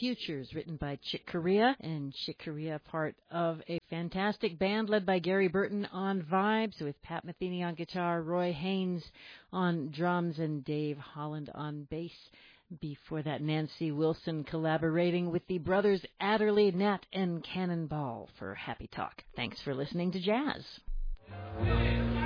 Futures, written by Chick Corea, and Chick Corea part of a fantastic band led by Gary Burton on vibes, with Pat Metheny on guitar, Roy Haynes on drums, and Dave Holland on bass. Before that, Nancy Wilson collaborating with the brothers Adderley, Nat, and Cannonball for Happy Talk. Thanks for listening to Jazz.